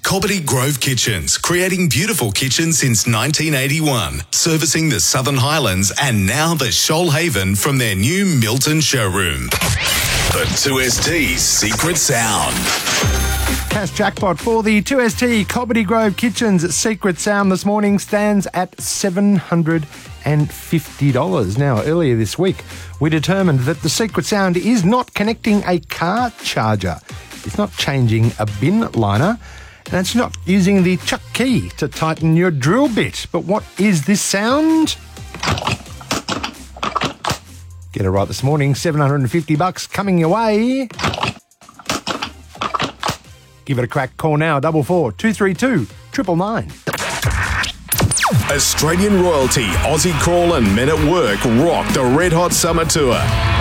Cobbitty Grove Kitchens, creating beautiful kitchens since 1981, servicing the Southern Highlands and now the Shoalhaven from their new Milton showroom. The 2ST Secret Sound. Cash jackpot for the 2ST Cobbitty Grove Kitchens Secret Sound this morning stands at $750. Now, earlier this week, we determined that the Secret Sound is not connecting a car charger. It's not changing a bin liner. And it's not using the chuck key to tighten your drill bit. But what is this sound? Get it right this morning. $750 coming your way. Give it a crack. Call now. 44 232 999. Australian royalty, Aussie Crawl and Men at Work rock the Red Hot Summer Tour.